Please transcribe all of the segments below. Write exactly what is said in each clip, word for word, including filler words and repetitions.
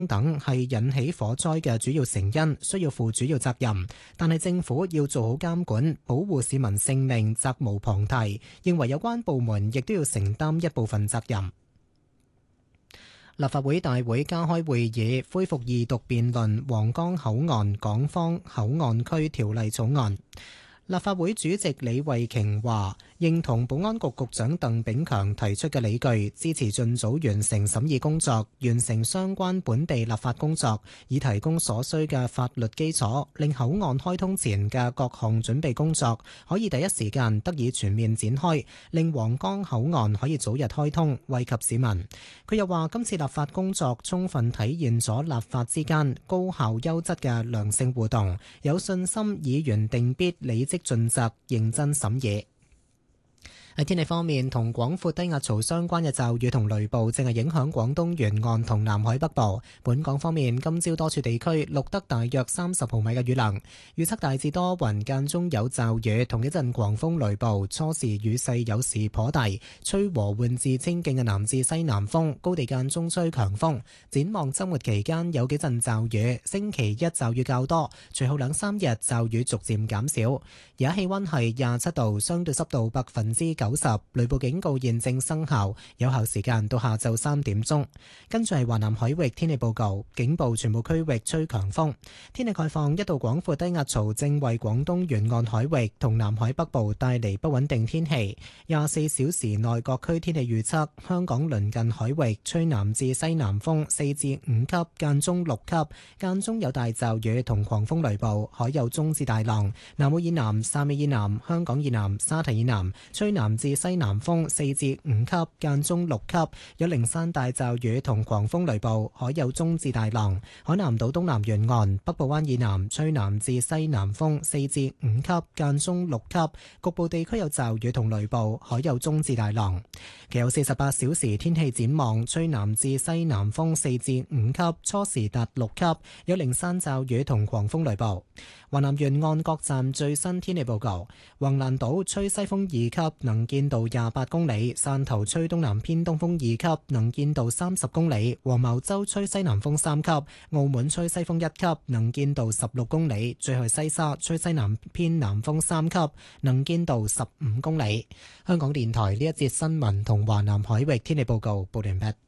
等係引起火災嘅主要成因，需要負主要責任。但係政府要做好監管，保護市民性命，責無旁貸。認為有關部門亦都要承擔一部分責任。立法會大會加開會議，恢復二讀辯論皇崗口岸港方口岸區條例草案。立法會主席李慧瓊話，認同保安局局長鄧炳強提出嘅理據，支持盡早完成審議工作，完成相關本地立法工作，以提供所需嘅法律基礎，令口岸開通前嘅各項準備工作可以第一時間得以全面展開，令皇崗口岸可以早日開通，惠及市民。佢又話，今次立法工作充分體現咗立法之間高效優質嘅良性互動，有信心議員定必理職盡責，認真審議。喺天氣方面，同廣闊低壓槽相關嘅驟雨同雷暴正係影響廣東沿岸同南海北部。本港方面，今朝多處地區錄得大約三十毫米嘅雨量，預測大致多雲，間中有驟雨同一陣狂風雷暴，初時雨勢有時頗大，吹和緩至清勁嘅南至西南風，高地間中吹強風。展望週末期間有幾陣驟雨，星期一驟雨較多，隨後兩三日驟雨逐漸減少。而家氣溫係廿七度，相對濕度百分之九十，雷暴警告現正生效，有效時間到下晝三點鐘。跟住係華南海域天氣報告，警報全部區域吹強風。天氣概況，一道廣闊低壓槽正為廣東沿岸海域同南海北部帶嚟不穩定天氣。廿四小時內各區天氣預測，香港鄰近海域吹南至西南風四至五級，間中六級，間中有大驟雨同狂風雷暴，海有中至大浪。南澳以南、汕尾以南、香港以南、沙堤以南吹南至西南風四至五級，間中六級，有零散大驟雨同狂風雷暴，海有中至大浪。海南島東南沿岸、北部灣以南吹南至西南風四至五級，間中六級，局部地區有驟雨同雷暴，海有中至大浪。其後四十八小時天氣展望，吹南至西南風四至五級，初時達六級，有零散驟雨同狂風雷暴。華南沿岸各站最新天氣報告：橫瀾島吹西風二級，能見度廿八公里；汕頭吹東南偏東風二級，能見度三十公里；黃茅洲吹西南風三級；澳門吹西風一級，能見度十六公里；最後西沙吹西南偏南風三級，能見度十五公里。香港電台呢一節新聞同華南海域天氣報告報完畢。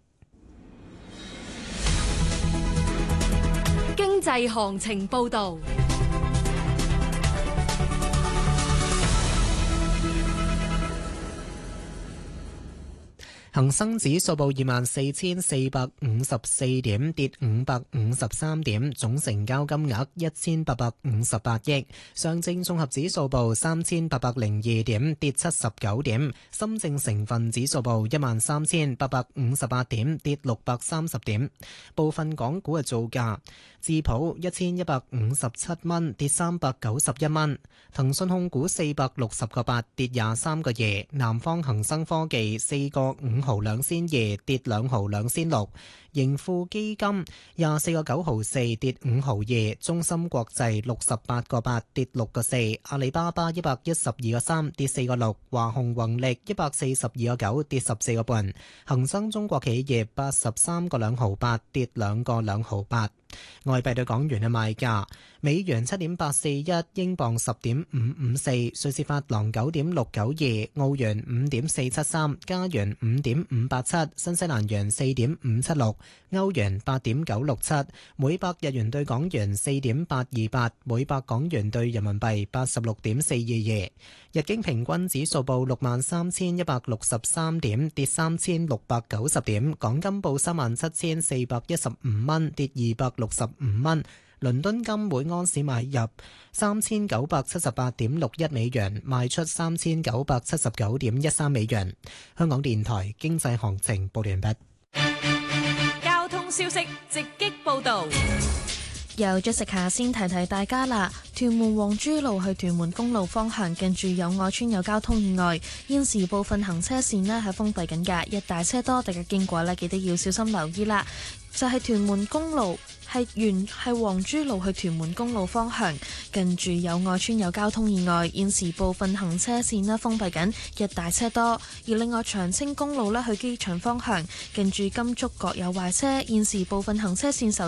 經濟行情報導。 恒生指數報二萬四千四百五十四點，跌五百五十三點，總成交金額一千八百五十八億。上證綜合指數報三千八百零二點，跌七十九點。深證成分指數報一萬三千八百五十八點，跌六百三十點。部分港股嘅造價：智普一千一百五十七蚊，跌三百九十一蚊；騰訊控股四百六十個八，跌廿三個二；南方恒生科技四個五毫兩仙二，跌兩毫兩仙六；盈富基金廿四個九毫四，跌五毫二；中芯國際六十八個八，跌六個四；阿里巴巴一百一十二個三，跌四個六；華虹宏力一百四十二個九，跌十四個半；恒生中國企業八十三個兩毫八，跌兩個兩毫八。外幣對港元嘅賣價：美元七點八四一，英鎊十點五五四，瑞士法郎九點六九二，澳元五點四七三，加元五點五八七，新西蘭元四點五七六，歐元八點九六七，每百日元對港元四點八二八，每百港元對人民幣八十六點四二二。日經平均指數報六萬三千一百六十三點，跌三千六百九十點。港金報三萬七千四百一十五蚊，跌二百六十五蚊。倫敦金每安士買入三千九百七十八點六一美元，賣出三千九百七十九點一三美元。香港電台經濟行情報完畢。 交通消息直擊報導。 由 Jessica 先提提大家啦，屯門皇珠路去屯門公路方向近住友愛村有交通意外，現時部分行車線呢係封閉緊㗎，一大車多，大家經過呢記得要小心留意啦。就係屯門公路係沿係皇珠路去屯門公路方向近住友愛村有交通意外，現時部分行車線呢封閉緊，一大車多。而另外長青公路呢去機場方向近住金竹角有壞車，現時部分行車線受